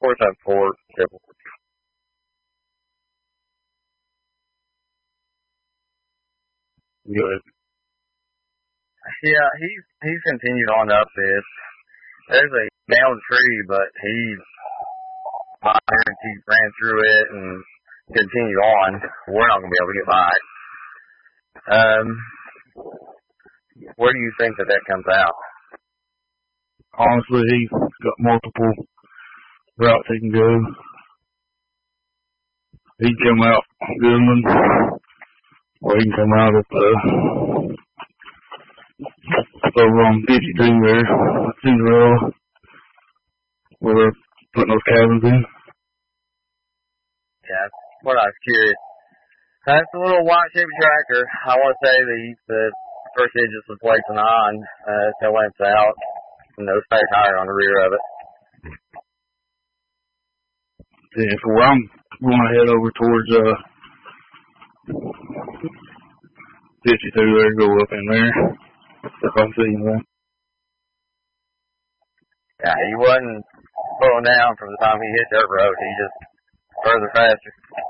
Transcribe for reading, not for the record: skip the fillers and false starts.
474 triple. Good. Yeah, he's continued on up this. There's a downed tree, but he ran through it and continued on. We're not going to be able to get by it. Where do you think that comes out? Honestly, he's got multiple routes he can go. He can come out Goodman, or he can come out at over on 52 there, Cinderella, where they're putting those cabins in. Yeah, that's what I was curious. That's a little Y-shaped tractor. I want to say the first digits was placing on, tail lamps out, and no spare tire on the rear of it. Yeah, so I'm going to head over towards 52 there, go up in there, if I see him. Yeah, he wasn't slowing down from the time he hit dirt road. He just further faster.